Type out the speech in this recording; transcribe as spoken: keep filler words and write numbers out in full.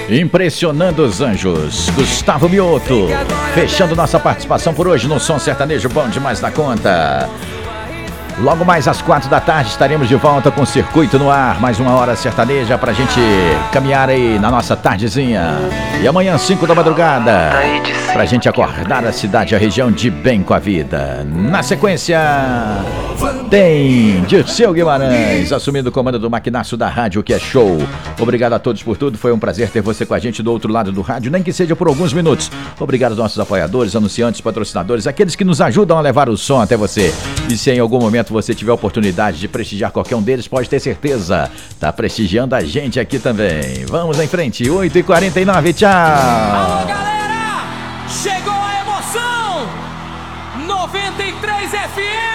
Impressionando os anjos, Gustavo Mioto, fechando nossa participação por hoje no Som Sertanejo Bom Demais da Conta. Logo mais às quatro da tarde estaremos de volta com o Circuito no Ar, mais uma hora sertaneja pra gente caminhar aí na nossa tardezinha. E amanhã, cinco da madrugada, pra gente acordar a cidade e a região de bem com a vida. Na sequência, tem Dirceu Guimarães assumindo o comando do maquinaço da rádio, que é show. Obrigado a todos por tudo, foi um prazer ter você com a gente do outro lado do rádio, nem que seja por alguns minutos. Obrigado aos nossos apoiadores, anunciantes, patrocinadores, aqueles que nos ajudam a levar o som até você. E se em algum momento você tiver a oportunidade de prestigiar qualquer um deles, pode ter certeza, tá prestigiando a gente aqui também. Vamos em frente, oito e quarenta e nove, tchau! Alô, galera! Chegou a emoção! noventa e três F M!